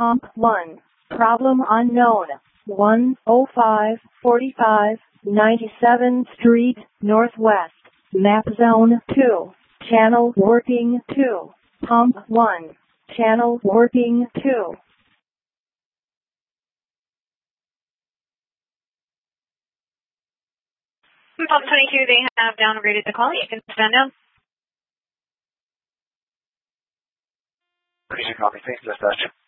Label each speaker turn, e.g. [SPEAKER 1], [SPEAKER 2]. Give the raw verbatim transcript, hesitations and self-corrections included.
[SPEAKER 1] Pump one. Problem unknown. one oh five forty-five ninety-seventh Street, Northwest. Map zone two. Channel working two. Pump one. Channel working two.
[SPEAKER 2] Pump twenty-two, they have downgraded the call. You can stand down.
[SPEAKER 3] Appreciate copy. Thanks, dispatch.